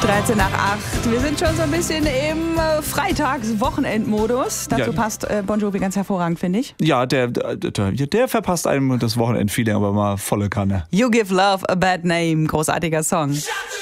13 nach 8. Wir sind schon so ein bisschen im Freitags-Wochenendmodus. Dazu passt Bon Jovi ganz hervorragend, finde ich. Ja, der verpasst einem das Wochenendfeeling aber mal volle Kanne. You Give Love a Bad Name, großartiger Song.